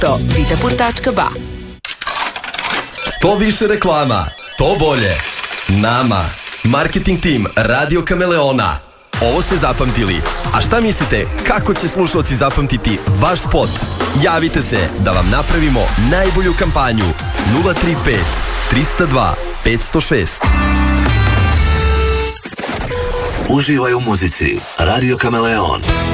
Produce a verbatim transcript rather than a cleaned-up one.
to vitapur tačka ba. Što više reklama, to bolje. Nama. Marketing tim Radio Kameleona. Ovo ste zapamtili. A šta mislite, kako će slušalci zapamtiti vaš spot? Javite se da vam napravimo najbolju kampanju. nula tri pet tri zero dva pet zero šest. Uživaj u muzici. Radio Kameleon.